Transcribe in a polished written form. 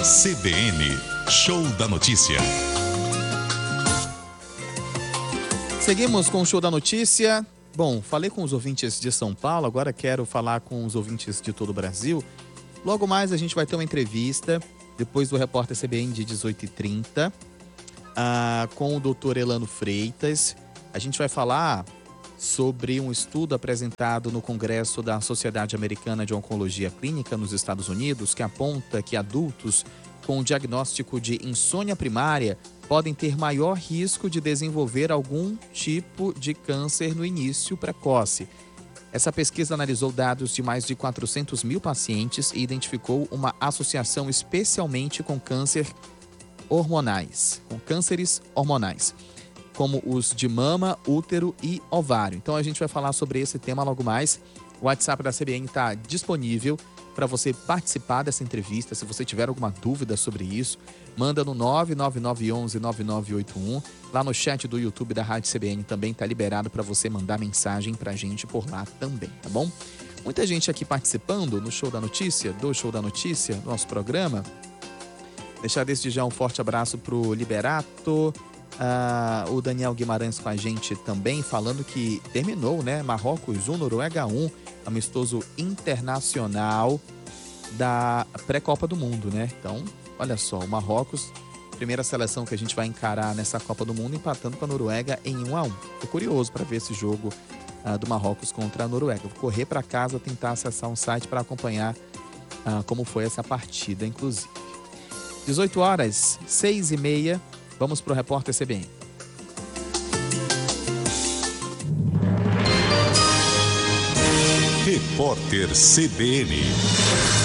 CBN, Show da Notícia. Seguimos com o Show da Notícia. Bom, falei com os ouvintes de São Paulo, agora quero falar com os ouvintes de todo o Brasil. Logo mais a gente vai ter uma entrevista, depois do Repórter CBN de 18h30, com o Dr. Elano Freitas. A gente vai falar sobre um estudo apresentado no Congresso da Sociedade Americana de Oncologia Clínica nos Estados Unidos, que aponta que adultos com diagnóstico de insônia primária podem ter maior risco de desenvolver algum tipo de câncer no início precoce. Essa pesquisa analisou dados de mais de 400 mil pacientes e identificou uma associação especialmente com cânceres hormonais, como os de mama, útero e ovário. Então a gente vai falar sobre esse tema logo mais. O WhatsApp da CBN está disponível para você participar dessa entrevista. Se você tiver alguma dúvida sobre isso, manda no 99911-9981. Lá no chat do YouTube da Rádio CBN também está liberado para você mandar mensagem para a gente por lá também, tá bom? Muita gente aqui participando no Show da Notícia, do nosso programa. Deixar desde já um forte abraço para o Liberato, o Daniel Guimarães com a gente também, falando que terminou, né? Marrocos 1, Noruega 1, amistoso internacional da pré-Copa do Mundo, né? Então, olha só, o Marrocos, primeira seleção que a gente vai encarar nessa Copa do Mundo, empatando com a Noruega em 1-1. Tô curioso para ver esse jogo do Marrocos contra a Noruega. Vou correr para casa, tentar acessar um site para acompanhar como foi essa partida, inclusive. 18h, 6h30, vamos para o Repórter CBN. Repórter CBN.